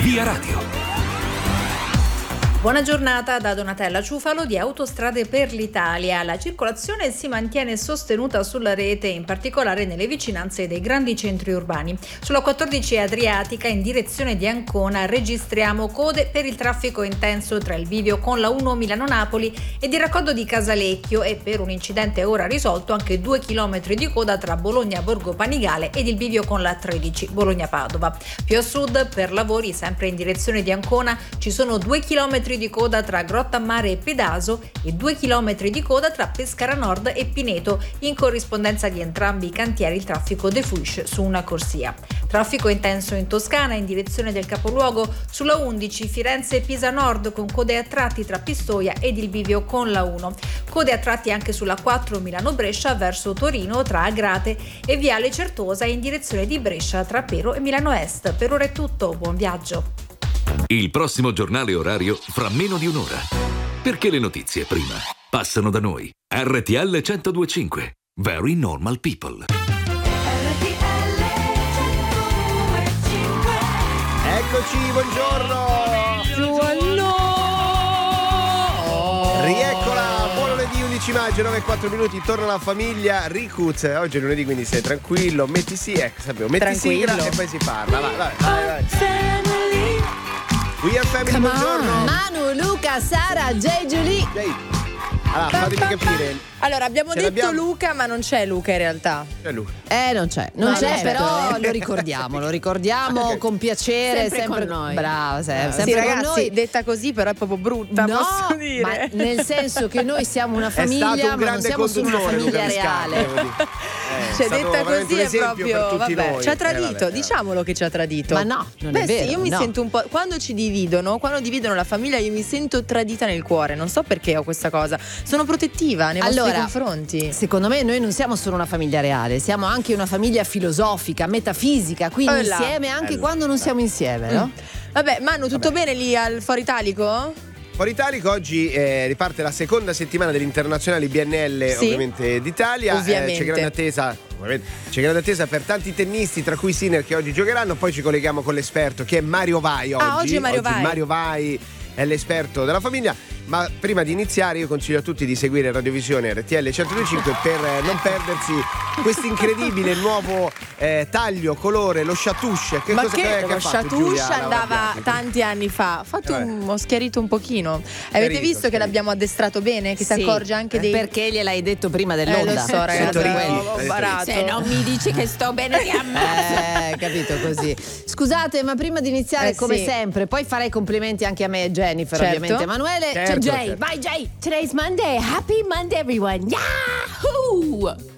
Via Radio. Buona giornata da Donatella Ciufalo di Autostrade per l'Italia. La circolazione si mantiene sostenuta sulla rete, in particolare nelle vicinanze dei grandi centri urbani. Sulla 14 Adriatica in direzione di Ancona registriamo code per il traffico intenso tra il bivio con la 1 Milano-Napoli ed il raccordo di Casalecchio e per un incidente ora risolto anche 2 chilometri di coda tra Bologna-Borgo Panigale ed il bivio con la 13 Bologna-Padova. Più a sud, per lavori sempre in direzione di Ancona, ci sono 2 chilometri di coda tra Grottammare e Pedaso e 2 chilometri di coda tra Pescara Nord e Pineto. In corrispondenza di entrambi i cantieri il traffico defluisce su una corsia. Traffico intenso in Toscana in direzione del capoluogo sulla 11 Firenze-Pisa Nord con code a tratti tra Pistoia ed il bivio con la 1. Code a tratti anche sulla 4 Milano-Brescia verso Torino tra Agrate e Viale Certosa in direzione di Brescia tra Pero e Milano Est. Per ora è tutto, buon viaggio. Il prossimo giornale orario fra meno di un'ora. Perché le notizie prima passano da noi. RTL 102.5. Very Normal People. Eccoci, buongiorno. Rieccola, buon lunedì 11 maggio, 9:04 minuti, torna la famiglia Ricuz. Oggi è lunedì, quindi sei tranquillo, metti sigla e poi si parla. Vai. We are family, buongiorno. Manu, Luca, Sara, Jay, Giulie. Allora, fatemi capire. Allora, abbiamo detto Luca, ma non c'è Luca in realtà. C'è Luca. Non c'è, però lo ricordiamo con piacere, sempre con noi. Brava, sempre sì, con ragazzi, noi. Detta così però è proprio brutta, posso dire. Ma nel senso che noi siamo una famiglia, ma non siamo solo una famiglia reale. Cioè, detta così è proprio, noi. ci ha tradito, diciamolo che ci ha tradito. Ma no, non è vero. Sì, io mi sento un po', quando dividono la famiglia, io mi sento tradita nel cuore, non so perché ho questa cosa. Sono protettiva nei vostri confronti. Secondo me noi non siamo solo una famiglia reale, siamo anche una famiglia filosofica, metafisica, quindi insieme anche quando non siamo insieme, no? Vabbè, Manu, tutto bene lì al Foro Italico? Foro Italico oggi riparte la seconda settimana dell'Internazionale BNL, ovviamente d'Italia. Ovviamente. C'è grande attesa per tanti tennisti, tra cui Sinner, che oggi giocheranno. Poi ci colleghiamo con l'esperto che è Mario Vai oggi. Oggi è Mario Vai. Mario Vai è l'esperto della famiglia. Ma prima di iniziare io consiglio a tutti di seguire Radiovisione RTL 102.5 per non perdersi questo incredibile nuovo taglio, colore, lo chatouche. Lo fatto, chatouche Giulia, andava tanti anni fa. Ho schiarito un pochino. Avete visto che l'abbiamo addestrato bene? Che si accorge anche dei... Perché gliel'hai detto prima dell'onda? Lo so, ragazzi, ho barato. Se non mi dici che sto bene ti ammazzo. Capito così. Scusate, ma prima di iniziare, come sempre, poi farei complimenti anche a me e Jennifer, ovviamente. Emanuele, certo, Jay, certo. bye Jay. Today's Monday. Happy Monday everyone. Yahoo!